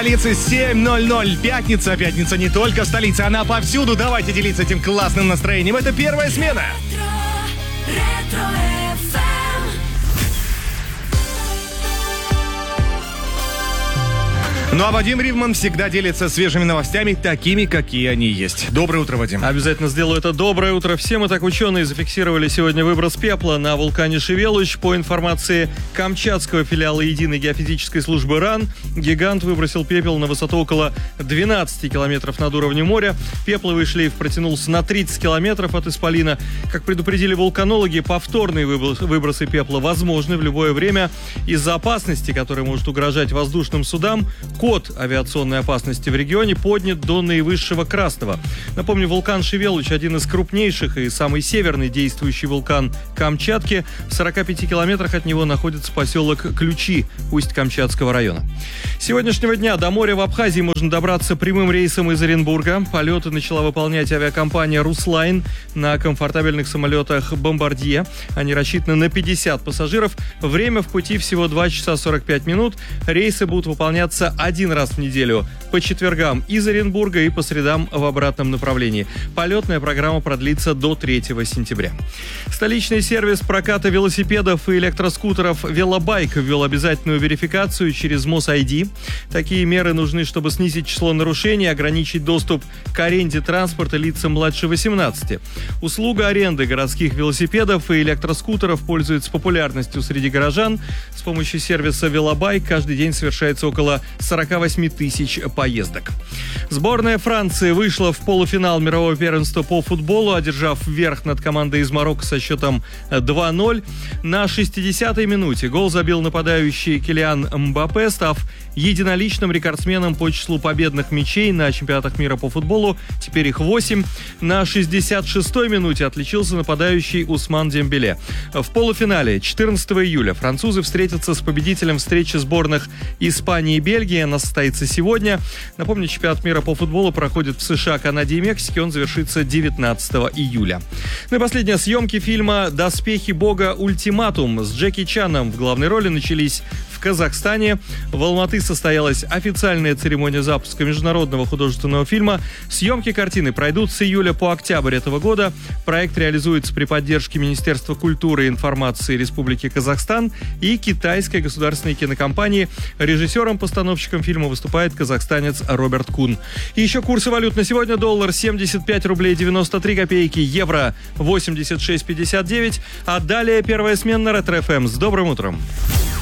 Столица 7:00. Пятница не только в столице, она повсюду. Давайте делиться этим классным настроением. Это первая смена. Ну а Вадим Ривман всегда делится свежими новостями, такими, какие они есть. Доброе утро, Вадим. Обязательно сделаю это. Доброе утро всем. Итак, ученые зафиксировали сегодня выброс пепла на вулкане Шевелуч. По информации Камчатского филиала Единой геофизической службы РАН, гигант выбросил пепел на высоту около 12 километров над уровнем моря. Пепловый шлейф протянулся на 30 километров от исполина. Как предупредили вулканологи, повторные выбросы пепла возможны в любое время. Из-за опасности, которая может угрожать воздушным судам, код авиационной опасности в регионе поднят до наивысшего красного. Напомню, вулкан Шевелуч – один из крупнейших и самый северный действующий вулкан Камчатки. В 45 километрах от него находится поселок Ключи Усть-Камчатского района. С сегодняшнего дня до моря в Абхазии можно добраться прямым рейсом из Оренбурга. Полеты начала выполнять авиакомпания «Руслайн» на комфортабельных самолетах «Бомбардье». Они рассчитаны на 50 пассажиров. Время в пути всего 2 часа 45 минут. Рейсы будут выполняться один раз в неделю, по четвергам из Оренбурга и по средам в обратном направлении. Полетная программа продлится до 3 сентября. Столичный сервис проката велосипедов и электроскутеров «Велобайк» ввел обязательную верификацию через МОС-ID. Такие меры нужны, чтобы снизить число нарушений и ограничить доступ к аренде транспорта лицам младше 18. Услуга аренды городских велосипедов и электроскутеров пользуется популярностью среди горожан. С помощью сервиса «Велобайк» каждый день совершается около 48 тысяч поездок. Сборная Франции вышла в полуфинал мирового первенства по футболу, одержав верх над командой из Марокко со счетом 2-0. На 60-й минуте гол забил нападающий Килиан Мбаппе, став единоличным рекордсменом по числу победных мячей на чемпионатах мира по футболу. Теперь их 8. На 66-й минуте отличился нападающий Усман Дембеле. В полуфинале 14 июля французы встретятся с победителем встречи сборных Испании и Бельгии. Она состоится сегодня. Напомню, чемпионат мира по футболу проходит в США, Канаде и Мексике. Он завершится 19 июля. Ну и последние съемки фильма «Доспехи Бога. Ультиматум» с Джеки Чаном в главной роли начались в Казахстане. В Алматы состоялась официальная церемония запуска международного художественного фильма. Съемки картины пройдут с июля по октябрь этого года. Проект реализуется при поддержке Министерства культуры и информации Республики Казахстан и китайской государственной кинокомпании. Режиссером-постановщиком фильма выступает казахстанец Роберт Кун. И еще курсы валют на сегодня: доллар 75 рублей 93 копейки, евро 86,59. А далее первая смена на Ретро ФМ. С добрым утром.